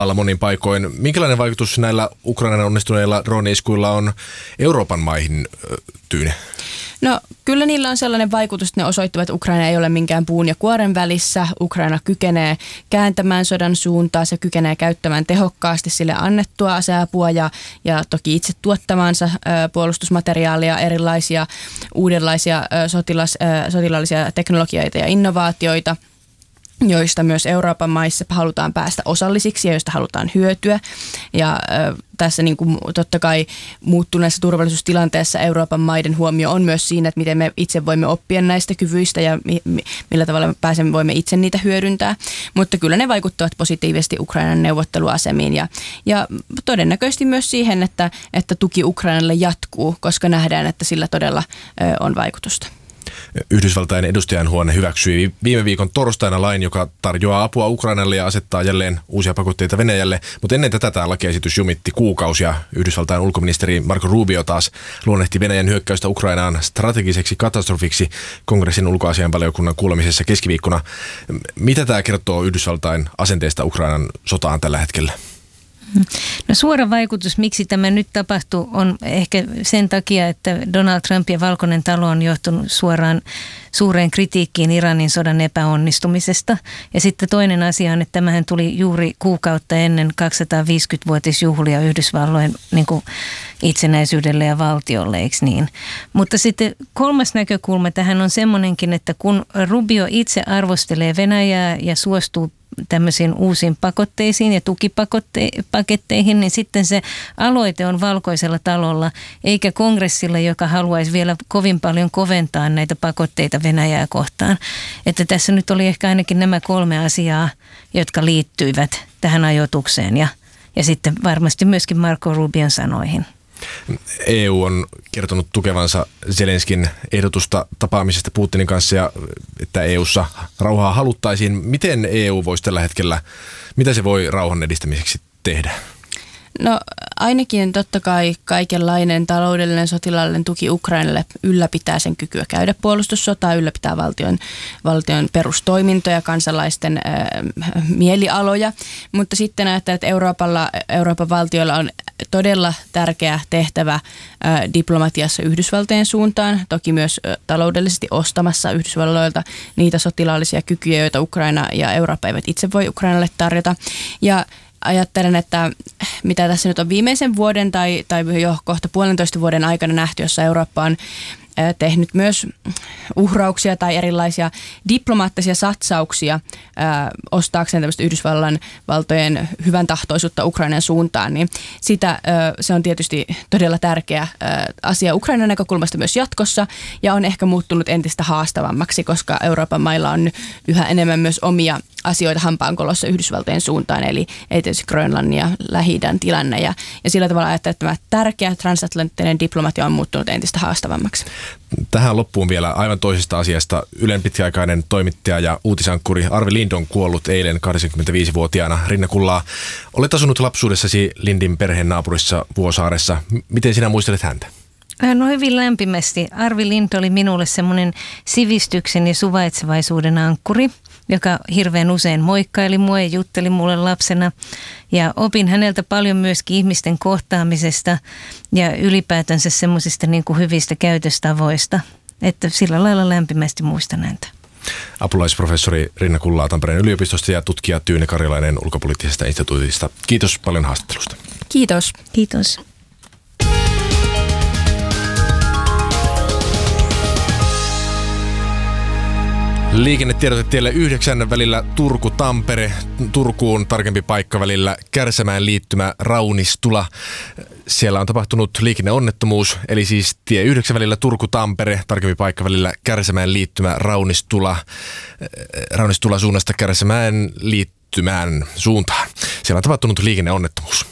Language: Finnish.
alla monin paikoin. Minkälainen vaikutus näillä Ukrainan onnistuneilla drone-iskuilla on Euroopan maihin, Tyyne? No kyllä niillä on sellainen vaikutus, että ne osoittavat, että Ukraina ei ole minkään puun ja kuoren välissä. Ukraina kykenee kääntämään sodan suuntaa, se kykenee käyttämään tehokkaasti sille annettua aseapua ja toki itse tuottamaansa puolustusmateriaalia, erilaisia uudenlaisia sotilaallisia teknologioita ja innovaatioita, joista myös Euroopan maissa halutaan päästä osallisiksi ja joista halutaan hyötyä. Ja tässä niin kuin totta kai muuttuneessa turvallisuustilanteessa Euroopan maiden huomio on myös siinä, että miten me itse voimme oppia näistä kyvyistä ja millä tavalla me voimme itse niitä hyödyntää. Mutta kyllä ne vaikuttavat positiivisesti Ukrainan neuvotteluasemiin ja todennäköisesti myös siihen, että tuki Ukrainalle jatkuu, koska nähdään, että sillä todella on vaikutusta. Yhdysvaltain edustajanhuone hyväksyi viime viikon torstaina lain, joka tarjoaa apua Ukrainalle ja asettaa jälleen uusia pakotteita Venäjälle. Mutta ennen tätä tämä lakiesitys jumitti kuukausia. Yhdysvaltain ulkoministeri Marco Rubio taas luonnehti Venäjän hyökkäystä Ukrainaan strategiseksi katastrofiksi kongressin ulkoasiainvaliokunnan kuulemisessa keskiviikkona. Mitä tämä kertoo Yhdysvaltain asenteesta Ukrainan sotaan tällä hetkellä? No suora vaikutus, miksi tämä nyt tapahtuu, on ehkä sen takia, että Donald Trump ja Valkoinen talo on johtunut suoraan suureen kritiikkiin Iranin sodan epäonnistumisesta. Ja sitten toinen asia on, että tämähän tuli juuri kuukautta ennen 250-vuotisjuhlia Yhdysvallojen niin kuin itsenäisyydelle ja valtiolle, eikö niin? Mutta sitten kolmas näkökulma tähän on semmoinenkin, että kun Rubio itse arvostelee Venäjää ja suostuu tämmöisiin uusiin pakotteisiin ja tukipaketteihin, niin sitten se aloite on Valkoisella talolla, eikä kongressilla, joka haluaisi vielä kovin paljon koventaa näitä pakotteita Venäjää kohtaan. Että tässä nyt oli ehkä ainakin nämä 3 asiaa, jotka liittyivät tähän ajoitukseen ja sitten varmasti myöskin Marco Rubion sanoihin. EU on kertonut tukevansa Zelenskin ehdotusta tapaamisesta Putinin kanssa ja että EU:ssa rauhaa haluttaisiin. Miten EU voisi tällä hetkellä, mitä se voi rauhan edistämiseksi tehdä? No ainakin totta kai kaikenlainen taloudellinen sotilaallinen tuki Ukrainalle ylläpitää sen kykyä käydä puolustussotaa, ylläpitää valtion perustoimintoja, kansalaisten mielialoja, mutta sitten ajattelen, että Euroopan valtioilla on todella tärkeä tehtävä diplomatiassa Yhdysvaltojen suuntaan, toki myös taloudellisesti ostamassa Yhdysvalloilta niitä sotilaallisia kykyjä, joita Ukraina ja Eurooppa eivät itse voi Ukrainalle tarjota. Ja ajattelen, että mitä tässä nyt on viimeisen vuoden tai jo kohta 1,5 vuoden aikana nähty, jossa Eurooppa on tehnyt myös uhrauksia tai erilaisia diplomaattisia satsauksia ostaakseen tämmöistä Yhdysvallan valtojen hyvän tahtoisuutta Ukrainan suuntaan, niin se on tietysti todella tärkeä asia Ukrainan näkökulmasta myös jatkossa ja on ehkä muuttunut entistä haastavammaksi, koska Euroopan mailla on yhä enemmän myös omia asioita hampaankolossa Yhdysvaltojen suuntaan, eli tietysti Grönlannin ja Lähi-idän tilanne ja sillä tavalla ajattelen, että tämä tärkeä transatlanttinen diplomatia on muuttunut entistä haastavammaksi. Tähän loppuun vielä aivan toisesta asiasta. Ylen pitkäaikainen toimittaja ja uutisankkuri Arvi Lind on kuollut eilen 85-vuotiaana. Rinna Kullaa, olet asunut lapsuudessasi Lindin perheen naapurissa Vuosaaressa. Miten sinä muistelet häntä? No hyvin lämpimästi. Arvi Lind oli minulle semmoinen sivistyksen ja suvaitsevaisuuden ankkuri, joka hirveän usein moikkaili mua ja jutteli mulle lapsena. Ja opin häneltä paljon myöskin ihmisten kohtaamisesta ja ylipäätänsä semmoisista niin kuin hyvistä käytöstavoista. Että sillä lailla lämpimästi muistan häntä. Apulaisprofessori Rinna Kullaa Tampereen yliopistosta ja tutkija Tyyne Karjalainen Ulkopoliittisesta instituutista. Kiitos paljon haastattelusta. Kiitos. Kiitos. Liikennetiedote tielle 9 välillä Turku-Tampere, Turkuun tarkempi paikka välillä Kärsämäen liittymä Raunistula. Siellä on tapahtunut liikenneonnettomuus, eli siis tie 9 välillä Turku-Tampere, tarkempi paikka välillä Kärsämäen liittymä Raunistula suunnasta Kärsämäen liittymään suuntaan. Siellä on tapahtunut liikenneonnettomuus.